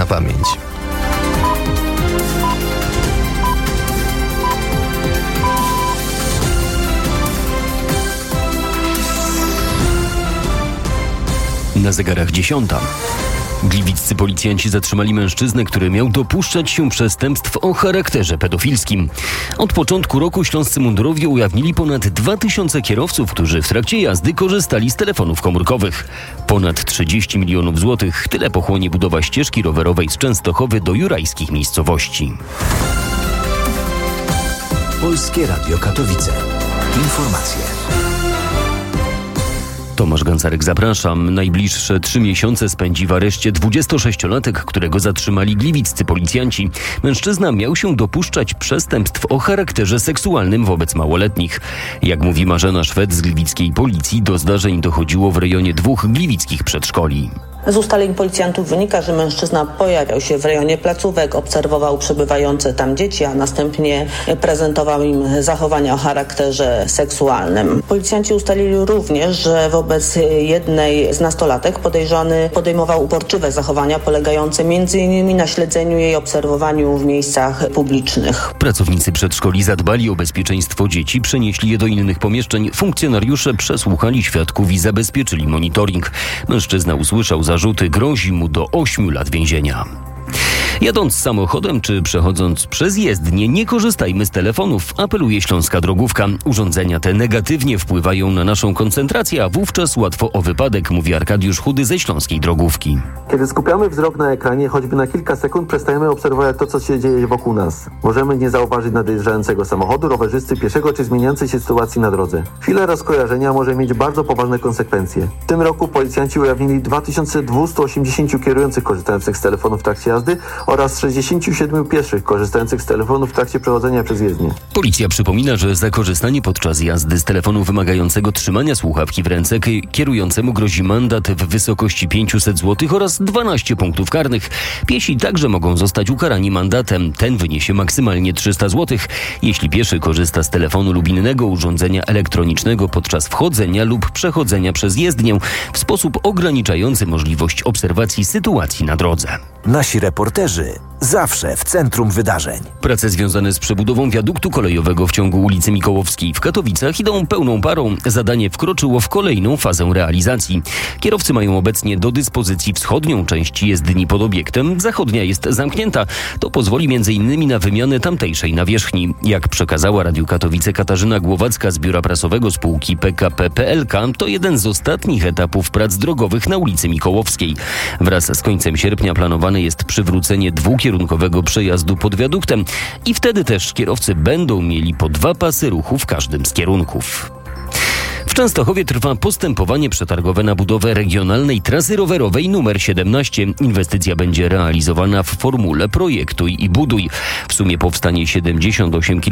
na pamięć. Na zegarach 10. Gliwiccy policjanci zatrzymali mężczyznę, który miał dopuszczać się przestępstw o charakterze pedofilskim. Od początku roku śląscy mundurowi ujawnili ponad 2000 kierowców, którzy w trakcie jazdy korzystali z telefonów komórkowych. Ponad 30 milionów złotych. Tyle pochłonie budowa ścieżki rowerowej z Częstochowy do jurajskich miejscowości. Polskie Radio Katowice. Informacje. Tomasz Gancarek, zapraszam. Najbliższe 3 miesiące spędzi w areszcie 26-latek, którego zatrzymali gliwiccy policjanci. Mężczyzna miał się dopuszczać przestępstw o charakterze seksualnym wobec małoletnich. Jak mówi Marzena Szwed z gliwickiej policji, do zdarzeń dochodziło w rejonie 2 gliwickich przedszkoli. Z ustaleń policjantów wynika, że mężczyzna pojawiał się w rejonie placówek, obserwował przebywające tam dzieci, a następnie prezentował im zachowania o charakterze seksualnym. Policjanci ustalili również, że wobec jednej z nastolatek podejrzany podejmował uporczywe zachowania polegające m.in. na śledzeniu jej, obserwowaniu w miejscach publicznych. Pracownicy przedszkoli zadbali o bezpieczeństwo dzieci, przenieśli je do innych pomieszczeń. Funkcjonariusze przesłuchali świadków i zabezpieczyli monitoring. Mężczyzna usłyszał zarzuty, grozi mu do 8 lat więzienia. Jadąc samochodem czy przechodząc przez jezdnię, nie korzystajmy z telefonów, apeluje Śląska Drogówka. Urządzenia te negatywnie wpływają na naszą koncentrację, a wówczas łatwo o wypadek, mówi Arkadiusz Chudy ze Śląskiej Drogówki. Kiedy skupiamy wzrok na ekranie, choćby na kilka sekund, przestajemy obserwować to, co się dzieje wokół nas. Możemy nie zauważyć nadjeżdżającego samochodu, rowerzysty, pieszego czy zmieniającej się sytuacji na drodze. Chwila rozkojarzenia może mieć bardzo poważne konsekwencje. W tym roku policjanci ujawnili 2280 kierujących korzystających z telefonu w trakcie jazdy oraz 67 pieszych korzystających z telefonu w trakcie przechodzenia przez jezdnię. Policja przypomina, że za korzystanie podczas jazdy z telefonu wymagającego trzymania słuchawki w ręce kierującemu grozi mandat w wysokości 500 zł oraz 12 punktów karnych. Piesi także mogą zostać ukarani mandatem. Ten wyniesie maksymalnie 300 zł. Jeśli pieszy korzysta z telefonu lub innego urządzenia elektronicznego podczas wchodzenia lub przechodzenia przez jezdnię w sposób ograniczający możliwość obserwacji sytuacji na drodze. Nasi reporterzy zawsze w centrum wydarzeń. Prace związane z przebudową wiaduktu kolejowego w ciągu ulicy Mikołowskiej w Katowicach idą pełną parą. Zadanie wkroczyło w kolejną fazę realizacji. Kierowcy mają obecnie do dyspozycji wschodnią część jezdni pod obiektem. Zachodnia jest zamknięta. To pozwoli m.in. na wymianę tamtejszej nawierzchni. Jak przekazała Radiu Katowice Katarzyna Głowacka z biura prasowego spółki PKP PLK, to jeden z ostatnich etapów prac drogowych na ulicy Mikołowskiej. Wraz z końcem sierpnia planowane jest przywrócenie dwukierunkowego przejazdu pod wiaduktem i wtedy też kierowcy będą mieli po 2 pasy ruchu w każdym z kierunków. W Częstochowie trwa postępowanie przetargowe na budowę regionalnej trasy rowerowej nr 17. Inwestycja będzie realizowana w formule projektuj i buduj. W sumie powstanie 78 km